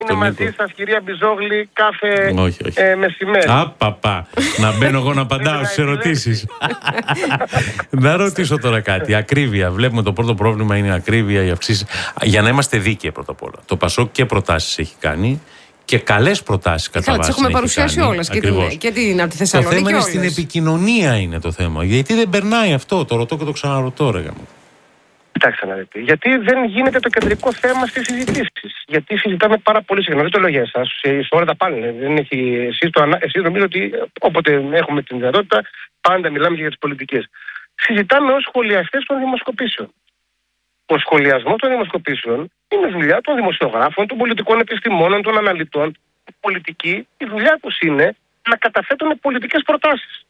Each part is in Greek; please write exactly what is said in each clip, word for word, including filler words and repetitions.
είναι μαζί σας, κυρία Μπιζόγλη, κάθε όχι, όχι. Ε, μεσημέρι. Απαπα, να μπαίνω εγώ να απαντάω στις ερωτήσεις. Να ρωτήσω τώρα κάτι. Ακρίβεια. Βλέπουμε το πρώτο πρόβλημα είναι η ακρίβεια, οι αυξήσεις. Για να είμαστε δίκαιοι πρώτα απ' όλα. Το Πασόκ και προτάσεις έχει κάνει. Και καλές προτάσεις κατά βάση. Τις έχουμε παρουσιάσει όλες. Και την, και την από τη Θεσσαλονίκη. Το θέμα είναι στην επικοινωνία είναι το θέμα. Γιατί δεν περνάει αυτό. Το ρωτώ και το ξαναρωτώ, ρε γαμώ. Κοιτάξτε να δείτε. Γιατί δεν γίνεται το κεντρικό θέμα στις συζητήσεις. Γιατί συζητάμε πάρα πολύ συχνά. Δεν το λέω για εσάς. Σε όλα τα πάνε. Δεν έχει... Εσείς, το... Εσείς νομίζω ότι όποτε έχουμε την δυνατότητα πάντα μιλάμε για τις πολιτικές. Συζητάμε ως σχολιαστές των δημοσκοπήσεων. Ο σχολιασμός των δημοσκοπήσεων είναι δουλειά των δημοσιογράφων, των πολιτικών επιστημόνων, των αναλυτών. Η πολιτική, η δουλειά τους είναι να καταθέτουν πολιτικές προτάσεις.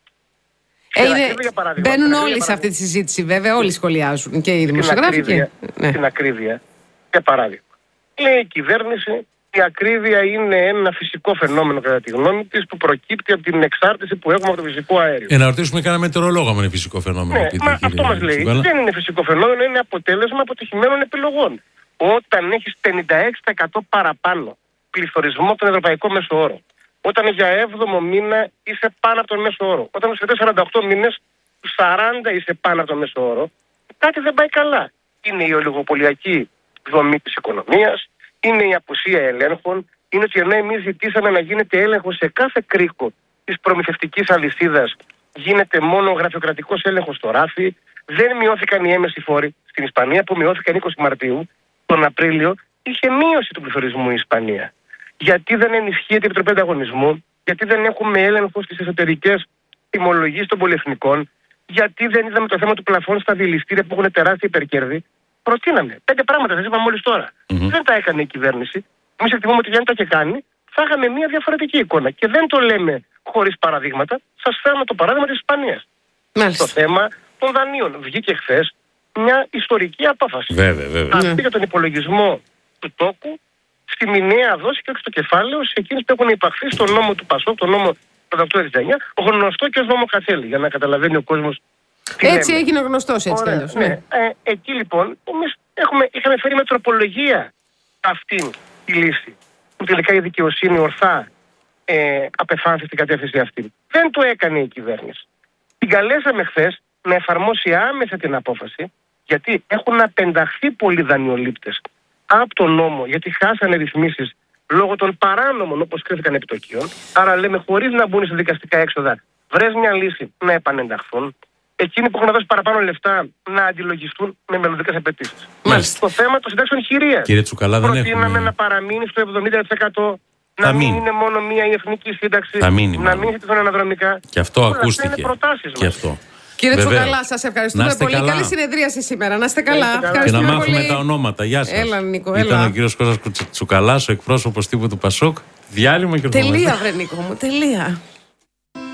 Ε, είναι, μπαίνουν όλοι σε αυτή τη συζήτηση, βέβαια, όλοι σχολιάζουν και οι δημοσιογράφοι. Και... Ναι. Στην ακρίβεια, για παράδειγμα. Λέει η κυβέρνηση, η ακρίβεια είναι ένα φυσικό φαινόμενο, κατά τη γνώμη της, που προκύπτει από την εξάρτηση που έχουμε από το φυσικό αέριο. Ε, να ρωτήσουμε κανένα μετεωρολόγο αν είναι φυσικό φαινόμενο. Ναι, πείτε, μα αυτό μας λέει. Φυσικό, δεν είναι φυσικό φαινόμενο, είναι αποτέλεσμα αποτυχημένων επιλογών. Όταν έχεις πενήντα έξι τοις εκατό παραπάνω πληθωρισμό τον ευρωπαϊκό μέσο όρο, όταν για έβδομο μήνα είσαι πάνω από τον μέσο όρο, όταν στους σαράντα οκτώ μήνες, σαράντα είσαι πάνω από τον μέσο όρο, κάτι δεν πάει καλά. Είναι η ολιγοπολιακή δομή της οικονομίας, είναι η απουσία ελέγχων, είναι ότι ενώ εμείς ζητήσαμε να γίνεται έλεγχο σε κάθε κρίκο της προμηθευτικής αλυσίδας, γίνεται μόνο γραφειοκρατικός έλεγχος στο ράφι, δεν μειώθηκαν οι έμμεσοι φόροι στην Ισπανία που μειώθηκαν είκοσι Μαρτίου, τον Απρίλιο είχε μείωση του πληθωρισμού η Ισπανία. Γιατί δεν ενισχύεται η Επιτροπή Ανταγωνισμού, γιατί δεν έχουμε έλεγχο στις εσωτερικές τιμολογίες των πολυεθνικών, γιατί δεν είδαμε το θέμα του πλαφών στα δηληστήρια που έχουν τεράστια υπερκέρδη. Προτείναμε πέντε πράγματα, σας είπα μόλις τώρα. Mm-hmm. Δεν τα έκανε η κυβέρνηση. Εμείς εκτιμούμε ότι αν τα είχε κάνει, θα είχαμε μια διαφορετική εικόνα. Και δεν το λέμε χωρίς παραδείγματα. Σας φέρνω το παράδειγμα της Ισπανίας. Μάλιστα. Το θέμα των δανείων. Βγήκε χθες μια ιστορική απόφαση. Βέβαια, βέβαια. Αυτή για τον υπολογισμό του τόκου στη μηνιαία δόση και όχι στο κεφάλαιο σε εκείνους που έχουν υπαχθεί στον νόμο του Πασόκ, τον νόμο του οκτώ εξήντα εννιά, γνωστό και ως νόμο Κατσέλη, για να καταλαβαίνει ο κόσμος. Έτσι έγινε γνωστός, έτσι κι αλλιώς. Ναι. Ε, εκεί λοιπόν εμείς έχουμε, είχαμε φέρει με τροπολογία αυτή τη λύση, που τελικά η δικαιοσύνη ορθά ε, απεφάνθη στην κατεύθυνση αυτή. Δεν το έκανε η κυβέρνηση. Την καλέσαμε χθες να εφαρμόσει άμεσα την απόφαση, γιατί έχουν απενταχθεί πολλοί δανειολήπτες από τον νόμο, γιατί χάσανε ρυθμίσεις λόγω των παράνομων όπως κρίθηκαν επιτοκίων. Άρα λέμε χωρίς να μπουν σε δικαστικά έξοδα, βρες μια λύση να επανενταχθούν. Εκείνοι που έχουν δώσει παραπάνω λεφτά να αντιλογιστούν με μελλοντικές απαιτήσεις. Το θέμα των συντάξεων χειρίας. Κύριε Τσουκαλά, δεν προτείναμε έχουμε... να παραμείνει στο εβδομήντα τοις εκατό, να μην είναι μόνο μία η εθνική σύνταξη, θα μείνει, να μην ζητηθούν αναδρομικά. Και αυτό όλα ακούστηκε. Είναι προτάσεις και αυτό. Κύριε Τσουκαλά, σας ευχαριστούμε πολύ. Καλά. Καλή συνεδρίαση σήμερα. Να είστε καλά. καλά. Και να μάθουμε πολύ τα ονόματα. Γεια σας. Έλα, Νίκο, Ήταν έλα. ο κύριος Κώστας Τσουκαλάς, ο εκπρόσωπος τύπου του Πασόκ. Διάλειμμα και τελεία, βρε Νίκο μου, τελεία.